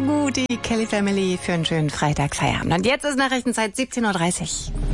gut, die Kelly Family für einen schönen Freitagsfeierabend. Und jetzt ist Nachrichtenzeit 17.30 Uhr.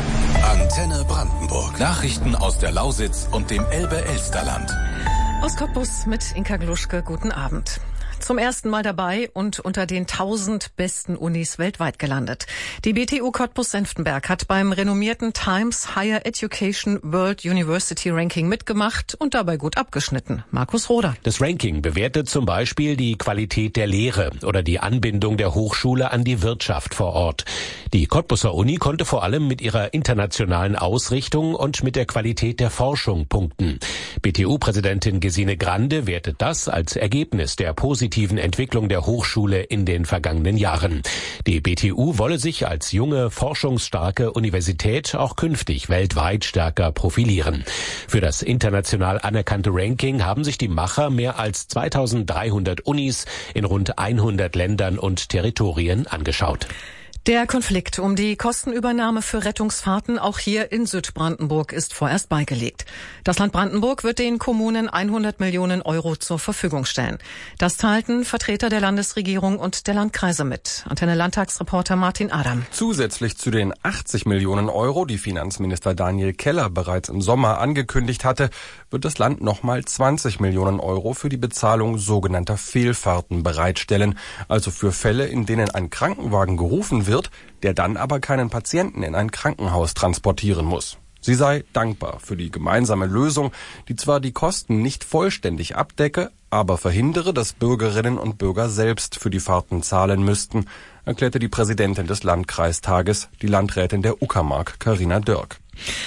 Antenne Brandenburg. Nachrichten aus der Lausitz und dem Elbe-Elsterland. Aus Cottbus mit Inka Gluschke, guten Abend. Zum ersten Mal dabei und unter den 1000 besten Unis weltweit gelandet. Die BTU Cottbus-Senftenberg hat beim renommierten Times Higher Education World University Ranking mitgemacht und dabei gut abgeschnitten. Markus Roder. Das Ranking bewertet zum Beispiel die Qualität der Lehre oder die Anbindung der Hochschule an die Wirtschaft vor Ort. Die Cottbuser Uni konnte vor allem mit ihrer internationalen Ausrichtung und mit der Qualität der Forschung punkten. BTU-Präsidentin Gesine Grande wertet das als Ergebnis der positiven Entwicklung der Hochschule in den vergangenen Jahren. Die BTU wolle sich als junge, forschungsstarke Universität auch künftig weltweit stärker profilieren. Für das international anerkannte Ranking haben sich die Macher mehr als 2300 Unis in rund 100 Ländern und Territorien angeschaut. Der Konflikt um die Kostenübernahme für Rettungsfahrten auch hier in Südbrandenburg ist vorerst beigelegt. Das Land Brandenburg wird den Kommunen 100 Millionen Euro zur Verfügung stellen. Das teilten Vertreter der Landesregierung und der Landkreise mit. Antenne Landtagsreporter Martin Adam. Zusätzlich zu den 80 Millionen Euro, die Finanzminister Daniel Keller bereits im Sommer angekündigt hatte, wird das Land nochmal 20 Millionen Euro für die Bezahlung sogenannter Fehlfahrten bereitstellen. Also für Fälle, in denen ein Krankenwagen gerufen wird, der dann aber keinen Patienten in ein Krankenhaus transportieren muss. Sie sei dankbar für die gemeinsame Lösung, die zwar die Kosten nicht vollständig abdecke, aber verhindere, dass Bürgerinnen und Bürger selbst für die Fahrten zahlen müssten, erklärte die Präsidentin des Landkreistages, die Landrätin der Uckermark, Carina Dörk.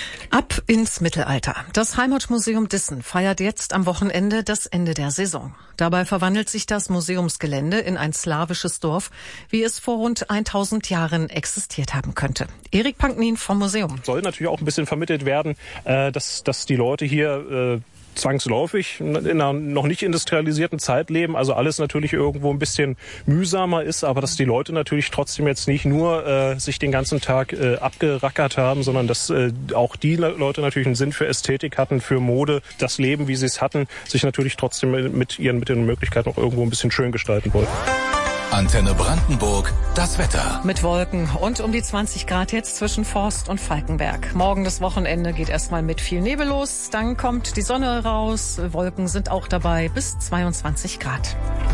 Ab ins Mittelalter. Das Heimatmuseum Dissen feiert jetzt am Wochenende das Ende der Saison. Dabei verwandelt sich das Museumsgelände in ein slawisches Dorf, wie es vor rund 1000 Jahren existiert haben könnte. Erik Panknin vom Museum. Soll natürlich auch ein bisschen vermittelt werden, dass die Leute hier zwangsläufig in einer noch nicht industrialisierten Zeit leben, also alles natürlich irgendwo ein bisschen mühsamer ist, aber dass die Leute natürlich trotzdem jetzt nicht nur sich den ganzen Tag abgerackert haben, sondern dass auch die Leute natürlich einen Sinn für Ästhetik hatten, für Mode, das Leben, wie sie es hatten, sich natürlich trotzdem mit ihren Mitteln und Möglichkeiten auch irgendwo ein bisschen schön gestalten wollten. Antenne Brandenburg, das Wetter. Mit Wolken und um die 20 Grad jetzt zwischen Forst und Falkenberg. Morgen das Wochenende geht erstmal mit viel Nebel los, dann kommt die Sonne raus, Wolken sind auch dabei, bis 22 Grad.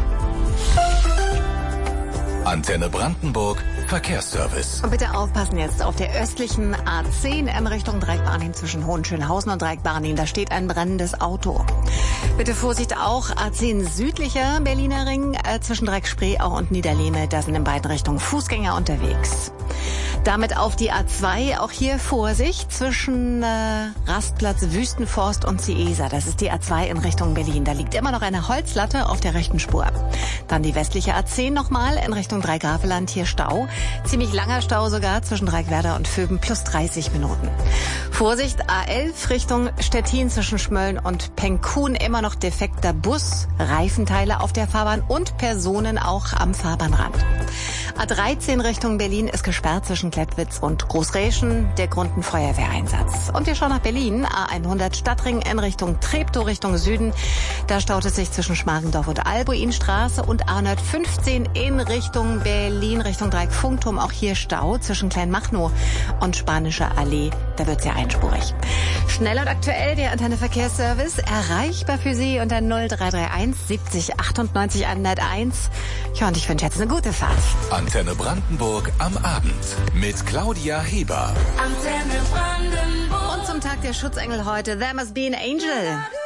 Antenne Brandenburg, Verkehrsservice. Und bitte aufpassen jetzt auf der östlichen A10 in Richtung Dreieck-Barnim zwischen Hohenschönhausen und Dreieck-Barnim. Da steht ein brennendes Auto. Bitte Vorsicht auch A10 südlicher Berliner Ring zwischen Dreieck-Spreeau und Niederlehme. Da sind in beiden Richtungen Fußgänger unterwegs. Damit auf die A2, auch hier Vorsicht zwischen Rastplatz Wüstenforst und Ciesa. Das ist die A2 in Richtung Berlin. Da liegt immer noch eine Holzlatte auf der rechten Spur. Dann die westliche A10 nochmal in Richtung Dreigrafeland, hier Stau. Ziemlich langer Stau sogar zwischen Dreieckwerder und Vöben, plus 30 Minuten. Vorsicht, A11 Richtung Stettin zwischen Schmölln und Penkun, immer noch defekter Bus, Reifenteile auf der Fahrbahn und Personen auch am Fahrbahnrand. A13 Richtung Berlin ist gesperrt zwischen Klettwitz und Großräschen, der Grund ein Feuerwehreinsatz. Und wir schauen nach Berlin, A100 Stadtring in Richtung Treptow, Richtung Süden. Da staut es sich zwischen Schmargendorf und Albuinstraße und A115 in Richtung Berlin, Richtung Dreieck-Funkturm. Auch hier Stau zwischen Kleinmachnow und Spanischer Allee. Da wird es ja einspurig. Schnell und aktuell der Antenne Verkehrsservice, erreichbar für Sie unter 0331 70 98 101. Ja, und ich wünsche jetzt eine gute Fahrt. Antenne Brandenburg am Abend mit Claudia Heber. Antenne Brandenburg. Und zum Tag der Schutzengel heute, There Must Be an Angel.